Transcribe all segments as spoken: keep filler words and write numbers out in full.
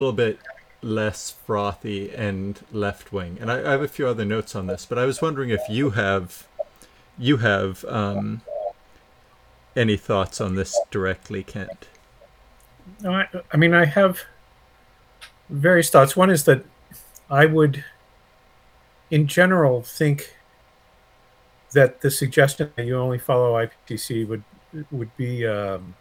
little bit less frothy and left wing. And I, I have a few other notes on this, but I was wondering if you have you have um, any thoughts on this directly, Kent. No, I, I mean, I have various thoughts. One is that I would, in general, think that the suggestion that you only follow I P C C would would be um,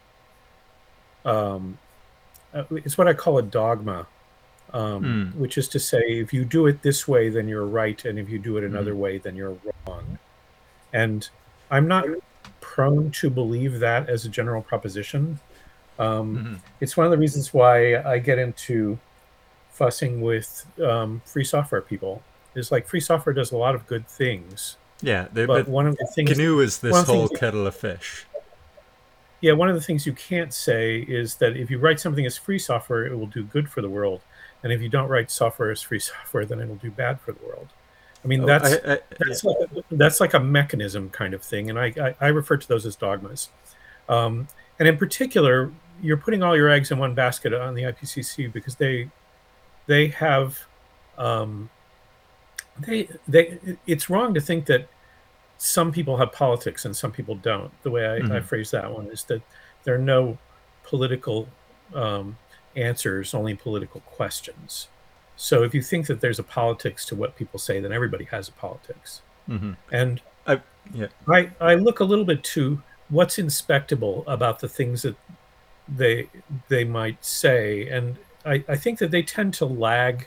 um, uh, it's what I call a dogma, um, Mm. which is to say, if you do it this way, then you're right, and if you do it Mm-hmm. another way, then you're wrong. And I'm not prone to believe that as a general proposition. Um, Mm-hmm. it's one of the reasons why I get into fussing with um, free software people. Is like free software does a lot of good things, Yeah, they, but but one of the things, G N U is one this of the things, whole kettle of fish. yeah, one of the things you can't say is that if you write something as free software, it will do good for the world, and if you don't write software as free software, then it'll do bad for the world. I mean, Oh, I, that's I yeah. that's like a, that's like a mechanism kind of thing, and I I, I refer to those as dogmas. Um, and in particular, you're putting all your eggs in one basket on the I P C C because they they have um, they they it's wrong to think that some people have politics and some people don't. The way I, I Mm-hmm. phrase that one is that there are no political um, answers, only political questions. So if you think that there's a politics to what people say, then everybody has a politics. Mm-hmm. And I yeah. I, I look a little bit to what's inspectable about the things that they they might say, and I, I think that they tend to lag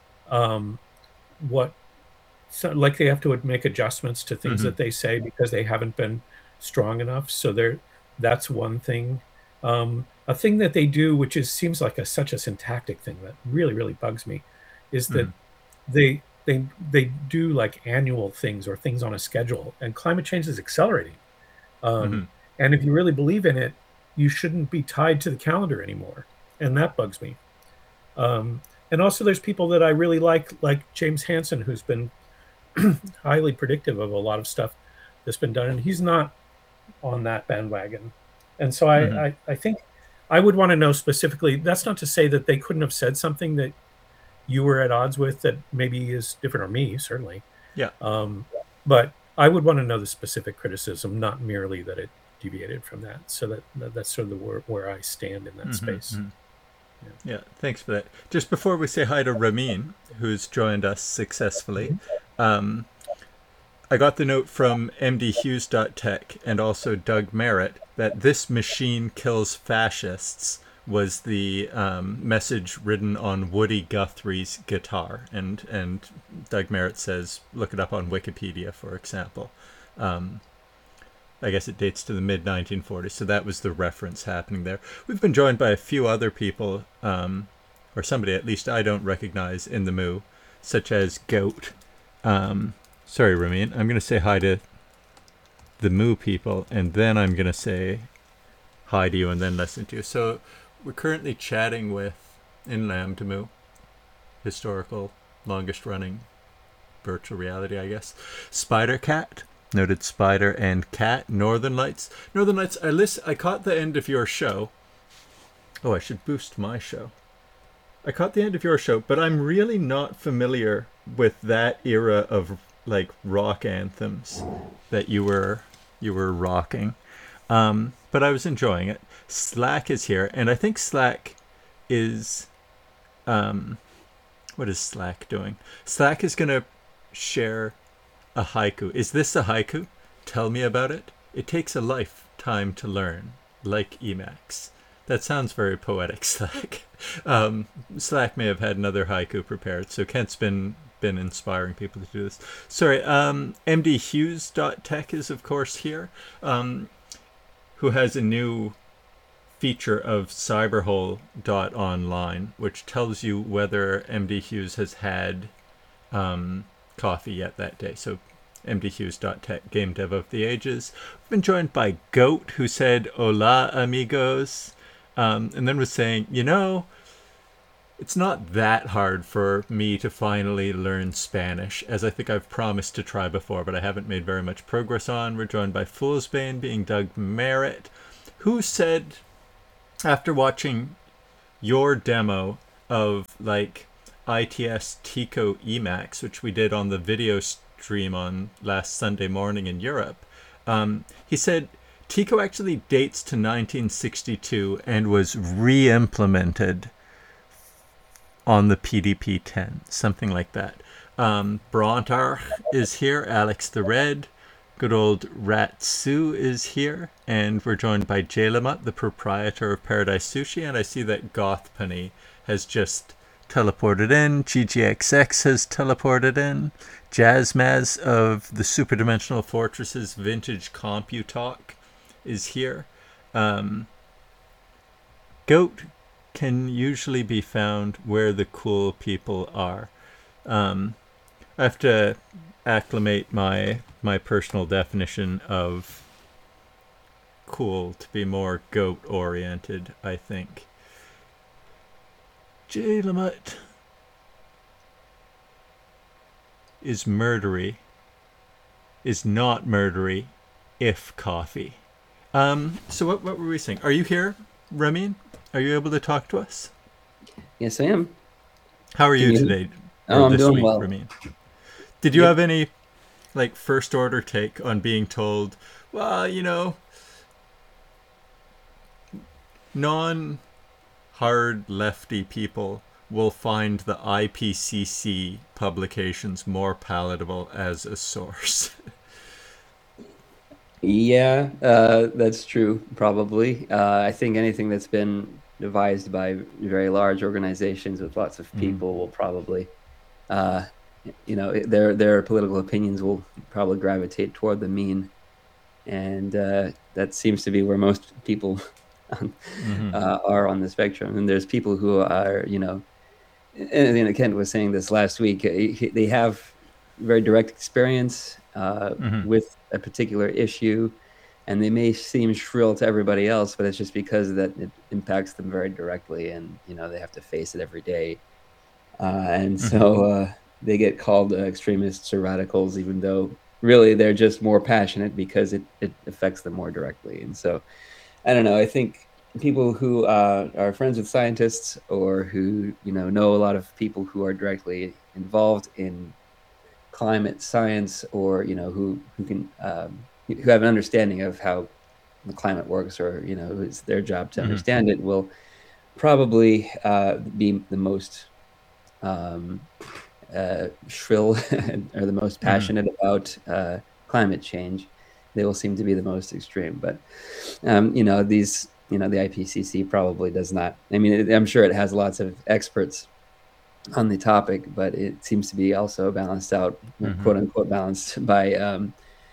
um, what so like they have to make adjustments to things Mm-hmm. that they say because they haven't been strong enough. So there, that's one thing. Um, a thing that they do, which is seems like a such a syntactic thing that really really bugs me, is Mm-hmm. that they they they do like annual things or things on a schedule, and climate change is accelerating. Mm-hmm. Um, and if you really believe in it, you shouldn't be tied to the calendar anymore, and that bugs me. Um, and also, there's people that I really like, like James Hansen, who's been highly predictive of a lot of stuff that's been done, and he's not on that bandwagon. And so Mm-hmm. I, I, I think I would want to know specifically. That's not to say that they couldn't have said something that you were at odds with that maybe is different, or me certainly. Yeah. Um, but I would want to know the specific criticism, not merely that it deviated from that. So that, that that's sort of the where, where I stand in that Mm-hmm. space. Mm-hmm. Yeah. Yeah, thanks for that. Just before we say hi to Ramin, who's joined us successfully, Mhm. um, I got the note from m d hughes dot tech and also Doug Merritt that this machine kills fascists was the um, message written on Woody Guthrie's guitar. And, and Doug Merritt says, look it up on Wikipedia, for example. Um, I guess it dates to the mid nineteen forties, so that was the reference happening there. We've been joined by a few other people, um, or somebody at least I don't recognize in the Moo, such as Goat. Um, sorry, Ramin. I'm going to say hi to the Moo people, and then I'm going to say hi to you and then listen to you. So we're currently chatting with, in Lambda Moo, historical, longest running virtual reality, I guess, Spider Cat. Noted Spider and Cat. Northern Lights. Northern Lights, I list I caught the end of your show. Oh, I should boost my show. I caught the end of your show, but I'm really not familiar with that era of like rock anthems that you were you were rocking. Um, but I was enjoying it. Slack is here, and I think Slack is um, what is Slack doing? Slack is gonna share a haiku. Is this a haiku? Tell me about it. It takes a lifetime to learn, like Emacs. That sounds very poetic, Slack. Um, Slack may have had another haiku prepared, so Kent's been been inspiring people to do this. Sorry, um, m d hughes dot tech is of course here, um, who has a new feature of cyberhole dot online, which tells you whether M D Hughes has had um, coffee yet that day. So m d hughes dot tech, game dev of the ages. We've been joined by Goat, who said hola amigos, um, and then was saying, you know, it's not that hard for me to finally learn Spanish, as I think I've promised to try before, but I haven't made very much progress on. We're joined by Foolsbane, being Doug Merritt, who said, after watching your demo of like I T S TICO Emacs, which we did on the video stream on last Sunday morning in Europe. Um, he said TICO actually dates to nineteen sixty-two and was re-implemented on the P D P ten, something like that. Um, Brontar is here, Alex the Red, good old Rat Sue is here, and we're joined by Jaylamut, the proprietor of Paradise Sushi, and I see that Gothpenny has just teleported in, G G X X has teleported in, Jazzmaz of the Superdimensional Fortresses Vintage Computalk is here. Um, Goat can usually be found where the cool people are. Um, I have to acclimate my my personal definition of cool to be more goat oriented, I think. Jaylamut is murdery, is not murdery if coffee. Um, so what what were we saying? Are you here, Ramin? Are you able to talk to us? Yes, I am. How are you, you today? Oh, I'm this doing week, well. Ramin? Did you yep. have any like first order take on being told, well, you know, non hard lefty people will find the I P C C publications more palatable as a source? Yeah, uh, that's true, probably. Uh, I think anything that's been devised by very large organizations with lots of people mm. will probably, uh, you know, their their political opinions will probably gravitate toward the mean. And uh, that seems to be where most people mm-hmm. uh, are on the spectrum. And there's people who are, you know, and you know, Kent was saying this last week, they have very direct experience uh, mm-hmm. with a particular issue, and they may seem shrill to everybody else, but it's just because that it impacts them very directly, and you know they have to face it every day, uh, and mm-hmm. so uh, they get called uh, extremists or radicals, even though really they're just more passionate because it, it affects them more directly. And so, I don't know. I think people who uh, are friends with scientists or who you know know a lot of people who are directly involved in climate science, or you know who who can um, who have an understanding of how the climate works, or you know it's their job to mm-hmm. understand it, will probably uh, be the most um, uh, shrill or the most passionate mm-hmm. about uh, climate change. They will seem to be the most extreme. But um, you know these you know the I P C C probably does not. I mean, it, I'm sure it has lots of experts on the topic, but it seems to be also balanced out, mm-hmm. quote unquote, balanced by, um,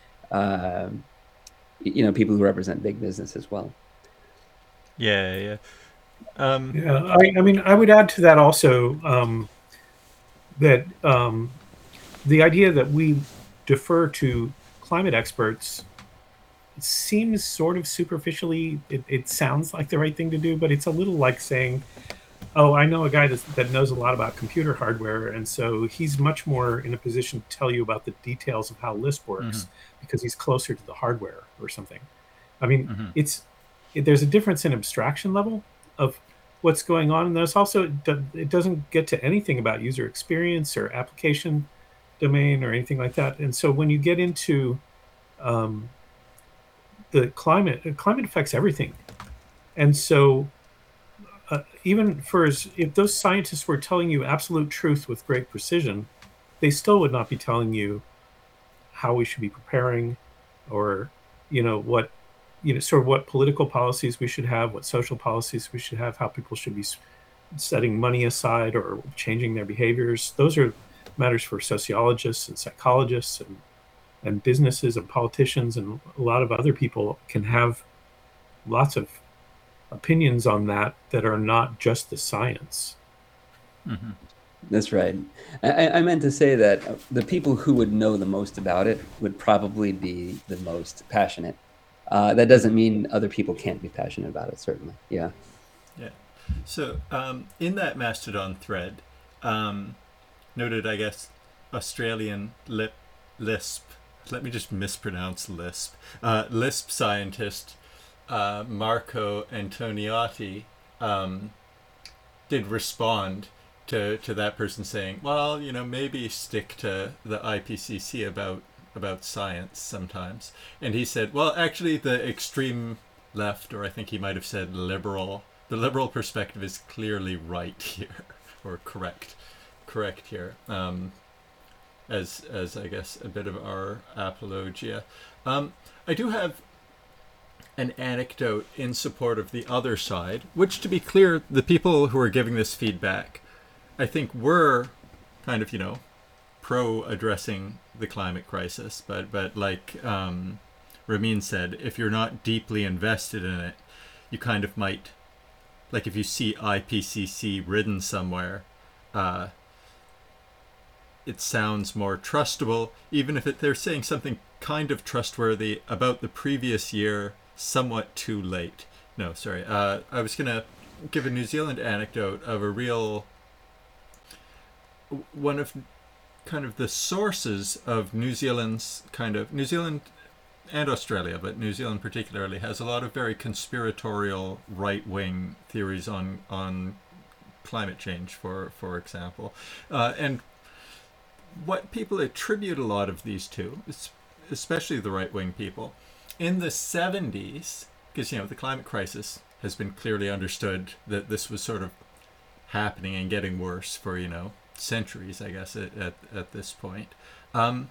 uh, you know, people who represent big business as well. Yeah, yeah. Um, yeah, I, I mean, I would add to that also um, that um, the idea that we defer to climate experts seems sort of superficially, it, it sounds like the right thing to do, but it's a little like saying, oh, I know a guy that, that knows a lot about computer hardware, and so he's much more in a position to tell you about the details of how Lisp works mm-hmm. because he's closer to the hardware or something. I mean, mm-hmm. it's it, there's a difference in abstraction level of what's going on, and there's also it doesn't get to anything about user experience or application domain or anything like that. And so when you get into um, the climate, climate affects everything, and so. Uh, even for as, if those scientists were telling you absolute truth with great precision, they still would not be telling you how we should be preparing, or you know what, you know sort of what political policies we should have, what social policies we should have, how people should be setting money aside or changing their behaviors. Those are matters for sociologists and psychologists and and businesses and politicians, and a lot of other people can have lots of opinions on that that are not just the science. Mm-hmm. That's right. I, I meant to say that the people who would know the most about it would probably be the most passionate. Uh, that doesn't mean other people can't be passionate about it, certainly. Yeah. Yeah. So um, in that Mastodon thread, um, noted, I guess, Australian lip, Lisp, let me just mispronounce Lisp, uh, Lisp scientist, Uh, Marco Antoniotti um, did respond to to that person saying, well, you know, maybe stick to the I P C C about about science sometimes. And he said, well, actually, the extreme left, or I think he might have said liberal, the liberal perspective is clearly right here, or correct, correct here, um, as as I guess a bit of our apologia. Um, I do have an anecdote in support of the other side, which, to be clear, the people who are giving this feedback, I think, were kind of, you know, pro addressing the climate crisis, but but like um, Ramin said, if you're not deeply invested in it, you kind of might, like if you see I P C C written somewhere, uh, it sounds more trustable, even if it, they're saying something kind of trustworthy about the previous year, somewhat too late. No, sorry. Uh, I was going to give a New Zealand anecdote of a real, one of kind of the sources of New Zealand's kind of, New Zealand and Australia, but New Zealand particularly, has a lot of very conspiratorial right-wing theories on on climate change, for for example. Uh, and what people attribute a lot of these to, especially the right-wing people, in the seventies, because, you know, the climate crisis has been clearly understood that this was sort of happening and getting worse for, you know, centuries, I guess, at, at, at this point. Um,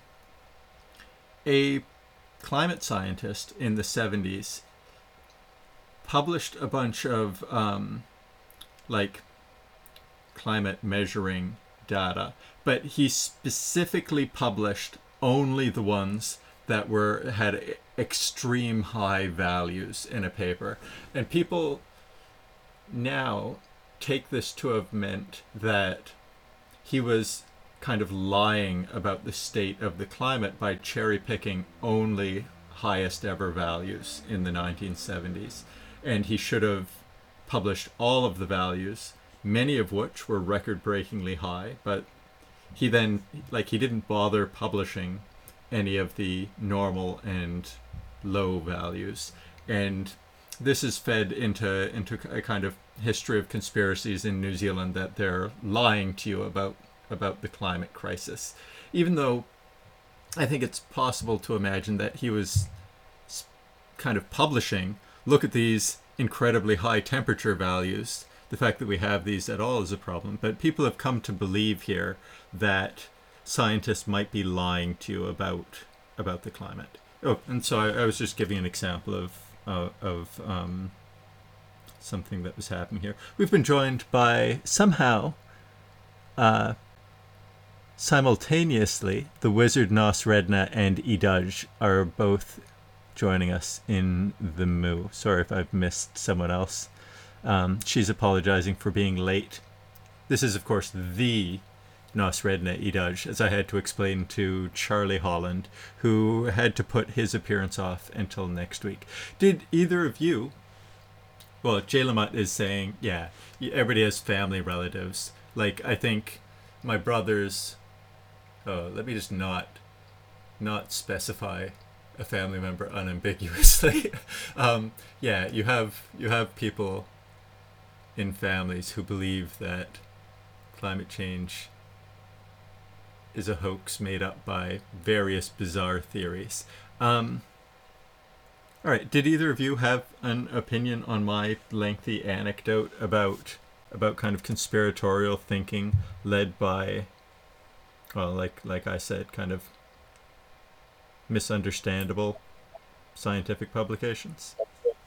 a climate scientist in the seventies published a bunch of um, like climate measuring data, but he specifically published only the ones that were had extreme high values in a paper. And people now take this to have meant that he was kind of lying about the state of the climate by cherry picking only highest ever values in the nineteen seventies. And he should have published all of the values, many of which were record breakingly high, but he then, like, he didn't bother publishing any of the normal and low values. And this is fed into into a kind of history of conspiracies in New Zealand that they're lying to you about about the climate crisis, even though I think it's possible to imagine that he was kind of publishing, look at these incredibly high temperature values, the fact that we have these at all is a problem, but people have come to believe here that scientists might be lying to you about about the climate. Oh, and so I, I was just giving an example of uh, of um, something that was happening here. We've been joined by, somehow, uh, simultaneously, the wizard Nosredna and Idaj are both joining us in the Moo. Sorry if I've missed someone else. Um, she's apologizing for being late. This is, of course, the Nosredna Idaj, as I had to explain to Charlie Holland, who had to put his appearance off until next week. Did either of you... Well, Jaylamut is saying, yeah, everybody has family relatives. Like, I think my brothers... Oh, let me just not not specify a family member unambiguously. um, yeah, you have you have people in families who believe that climate change is a hoax made up by various bizarre theories. Um, all right, did either of you have an opinion on my lengthy anecdote about about kind of conspiratorial thinking led by, well, like like I said, kind of misunderstandable scientific publications?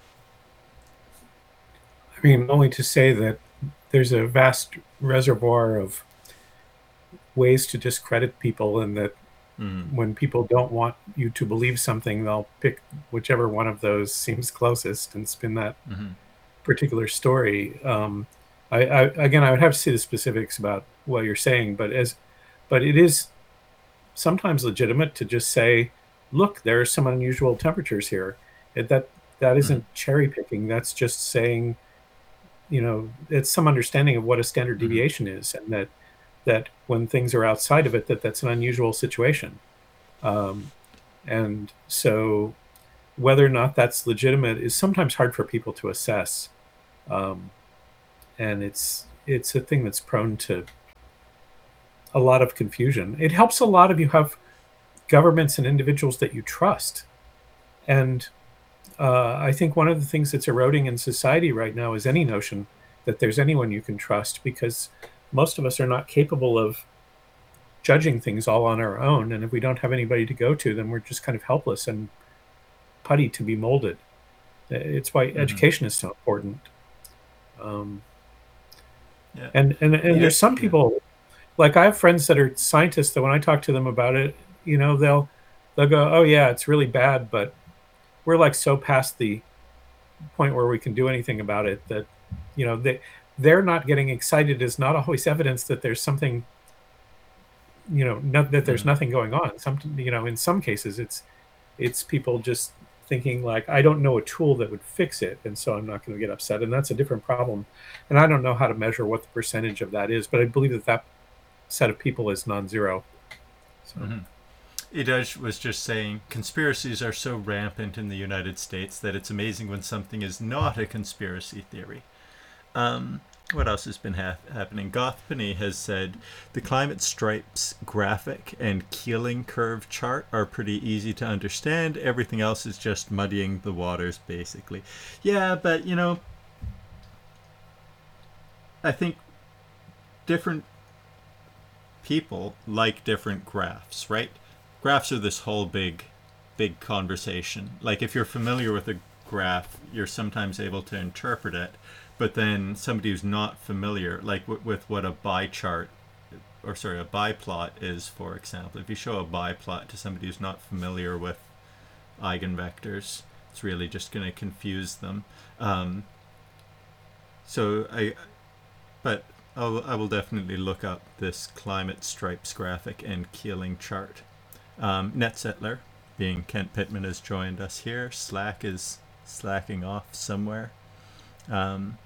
I mean, only to say that there's a vast reservoir of ways to discredit people, and that mm. when people don't want you to believe something, they'll pick whichever one of those seems closest and spin that mm-hmm. particular story. Um, I, I, again, I would have to see the specifics about what you're saying, but as, but it is sometimes legitimate to just say, look, there are some unusual temperatures here. It, that that isn't mm. cherry picking. That's just saying, you know, it's some understanding of what a standard mm-hmm. deviation is, and that that when things are outside of it, that that's an unusual situation. Um, and so whether or not that's legitimate is sometimes hard for people to assess. Um, and it's it's a thing that's prone to a lot of confusion. It helps a lot if you have governments and individuals that you trust. And uh, I think one of the things that's eroding in society right now is any notion that there's anyone you can trust, because most of us are not capable of judging things all on our own. And if we don't have anybody to go to, then we're just kind of helpless and putty to be molded. It's why mm-hmm. education is so important. Um, yeah. And, and, and yeah. there's some people, yeah. like I have friends that are scientists that when I talk to them about it, you know, they'll, they'll go, oh yeah, it's really bad, but we're like so past the point where we can do anything about it that, you know, they, they're not getting excited is not always evidence that there's something, you know, not, that there's mm-hmm. nothing going on. Some, you know, in some cases it's, it's people just thinking like, I don't know a tool that would fix it, and so I'm not going to get upset. And that's a different problem. And I don't know how to measure what the percentage of that is, but I believe that that set of people is non-zero. So. Mm-hmm. Idaj was just saying, conspiracies are so rampant in the United States that it's amazing when something is not a conspiracy theory. Um, what else has been ha- happening? Gothpenny has said, the climate stripes graphic and Keeling curve chart are pretty easy to understand. Everything else is just muddying the waters, basically. Yeah, but, you know, I think different people like different graphs, right? Graphs are this whole big, big conversation. Like if you're familiar with a graph, you're sometimes able to interpret it, but then somebody who's not familiar, like w- with what a bichart, or sorry, a biplot is, for example, if you show a biplot to somebody who's not familiar with eigenvectors, it's really just going to confuse them. Um, so I, but I'll, I will definitely look up this climate stripes graphic and Keeling chart. Um, NetSettler, being Kent Pittman, has joined us here. Slack is slacking off somewhere. Um,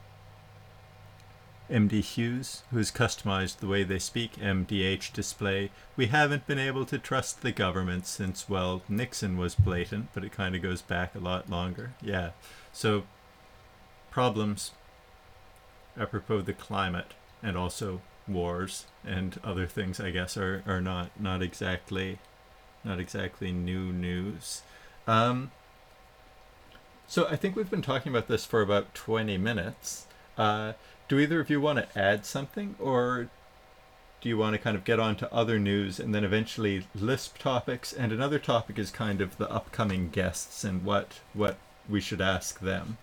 M D Hughes, who's customized the way they speak, M D H display. We haven't been able to trust the government since, well, Nixon was blatant, but it kind of goes back a lot longer. Yeah, so problems apropos the climate and also wars and other things, I guess, are, are not, not exactly... Not exactly new news. Um, so I think we've been talking about this for about twenty minutes. Uh, do either of you want to add something, or do you want to kind of get on to other news and then eventually Lisp topics? And another topic is kind of the upcoming guests and what what we should ask them.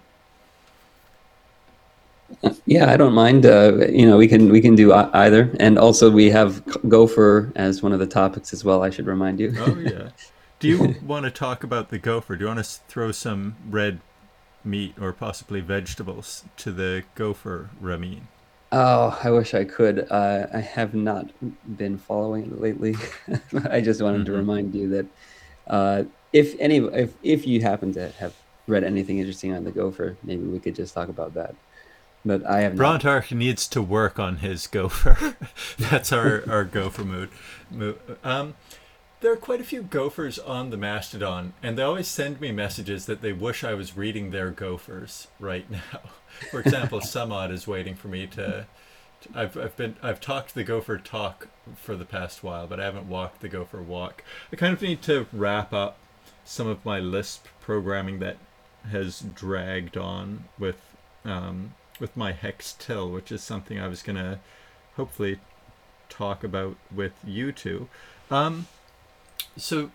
Yeah, I don't mind. Uh, you know, we can we can do either, and also we have Gopher as one of the topics as well. I should remind you. Oh yeah. Do you want to talk about the Gopher? Do you want to throw some red meat or possibly vegetables to the Gopher, Ramin? Oh, I wish I could. Uh, I have not been following it lately. I just wanted mm-hmm. to remind you that uh, if any, if if you happen to have read anything interesting on the Gopher, maybe we could just talk about that. But I have not. Brontarch needs to work on his Gopher. That's our, our Gopher mood. Um, there are quite a few Gophers on the Mastodon, and they always send me messages that they wish I was reading their Gophers right now. For example, Samad is waiting for me to. to I've I've been I've talked the Gopher talk for the past while, but I haven't walked the Gopher walk. I kind of need to wrap up some of my Lisp programming that has dragged on with. Um, with my Hextil, which is something I was going to hopefully talk about with you two. Um, so,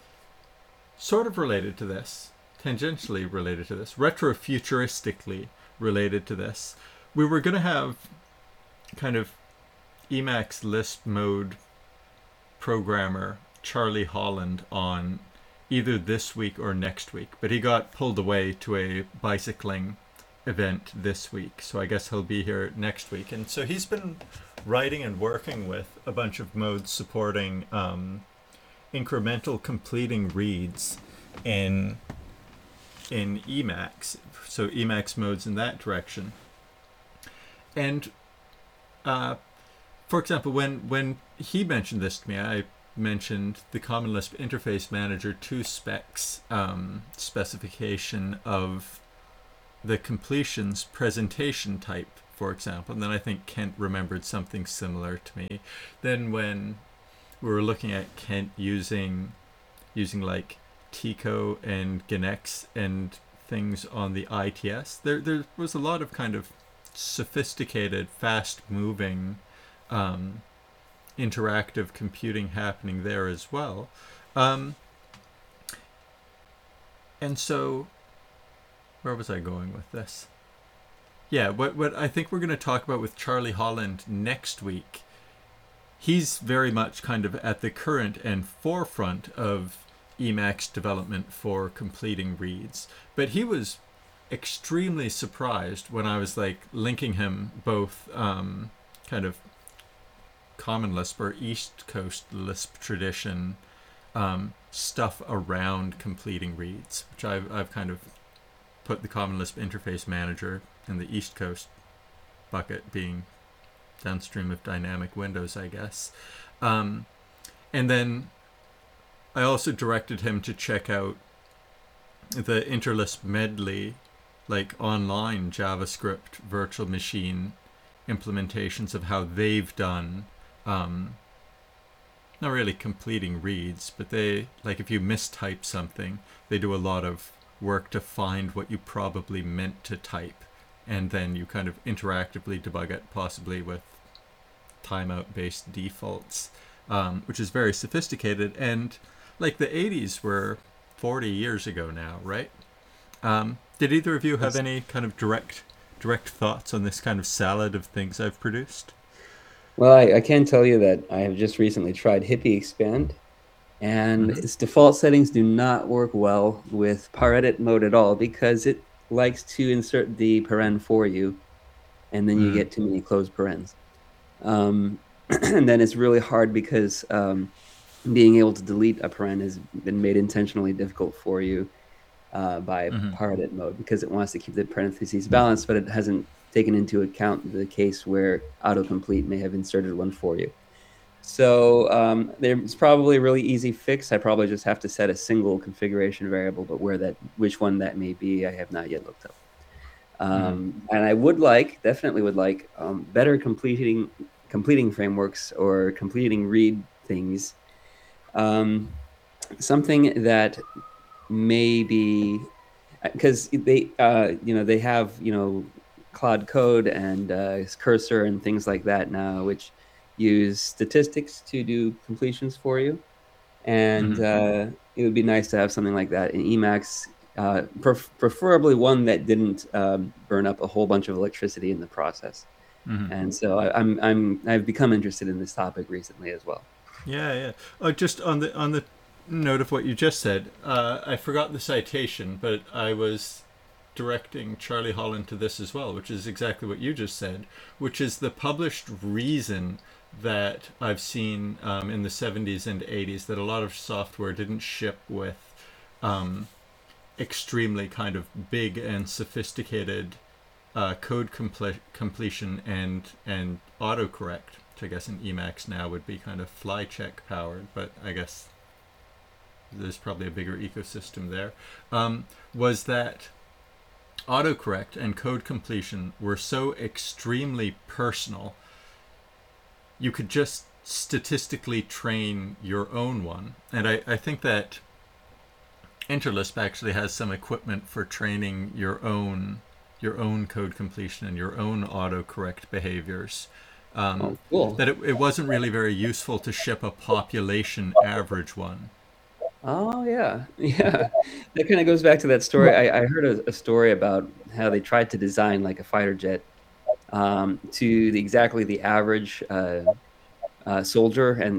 sort of related to this, tangentially related to this, retrofuturistically related to this, we were going to have kind of Emacs Lisp mode programmer Charlie Holland on either this week or next week, but he got pulled away to a bicycling event this week, so I guess he'll be here next week. And so he's been writing and working with a bunch of modes supporting um, incremental completing reads in in Emacs, so Emacs modes in that direction. And uh, for example, when when he mentioned this to me, I mentioned the Common Lisp Interface Manager two specs um, specification of the completions presentation type for example. And then I think Kent remembered something similar to me. Then when we were looking at Kent using using like Tico and Ganex and things on the I T S, there there was a lot of kind of sophisticated, fast-moving, um, interactive computing happening there as well. Um, and so, where was I going with this? Yeah, what what I think we're going to talk about with Charlie Holland next week, he's very much kind of at the current and forefront of Emacs development for completing reads. But he was extremely surprised when I was like linking him both um, kind of Common Lisp or East Coast Lisp tradition um, stuff around completing reads, which I've, I've kind of put the Common Lisp Interface Manager in the East Coast bucket, being downstream of dynamic windows, I guess. Um, and then I also directed him to check out the Interlisp Medley, like online JavaScript virtual machine implementations of how they've done, um, not really completing reads, but they, like if you mistype something, they do a lot of work to find what you probably meant to type. And then you kind of interactively debug it, possibly with timeout-based defaults, um, which is very sophisticated. And like the eighties were forty years ago now, right? Um, did either of you have any kind of direct direct thoughts on this kind of salad of things I've produced? Well, I, I can tell you that I have just recently tried Hippie Expand, and mm-hmm. its default settings do not work well with paredit mode at all, because it likes to insert the paren for you, and then you mm. get too many closed parens. Um, and then it's really hard because um, being able to delete a paren has been made intentionally difficult for you uh, by mm-hmm. paredit mode, because it wants to keep the parentheses balanced, but it hasn't taken into account the case where autocomplete may have inserted one for you. So um, there's probably a really easy fix. I probably just have to set a single configuration variable, but where that, which one that may be, I have not yet looked up. Um, mm. And I would like, definitely would like, um, better completing completing frameworks or completing read things. Um, something that may be, because they, uh, you know, they have, you know, Cloud Code and uh, Cursor and things like that now, which use statistics to do completions for you, and mm-hmm. uh, it would be nice to have something like that in Emacs, uh, pref- preferably one that didn't um, burn up a whole bunch of electricity in the process. Mm-hmm. And so I, I'm I'm I've become interested in this topic recently as well. Yeah, yeah. Oh, just on the on the note of what you just said, uh, I forgot the citation, but I was directing Charlie Holland to this as well, which is exactly what you just said, which is the published reason that I've seen um, in the seventies and eighties that a lot of software didn't ship with um, extremely kind of big and sophisticated uh, code comple- completion and and autocorrect, which I guess in Emacs now would be kind of fly check powered, but I guess there's probably a bigger ecosystem there, um, was that autocorrect and code completion were so extremely personal, you could just statistically train your own one. And I, I think that Interlisp actually has some equipment for training your own your own code completion and your own autocorrect behaviors. Um, oh, cool. That it, it wasn't really very useful to ship a population average one. Oh, yeah. Yeah. That kind of goes back to that story. I, I heard a, a story about how they tried to design like a fighter jet um, to the, exactly the average uh, uh, soldier, and